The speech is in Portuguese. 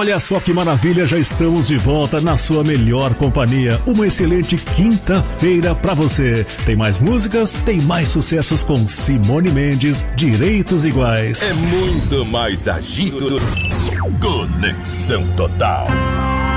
Olha só que maravilha, já estamos de volta na sua melhor companhia. Uma excelente quinta-feira pra você. Tem mais músicas, tem mais sucessos com Simone Mendes, Direitos Iguais. É muito mais agito. Conexão Total.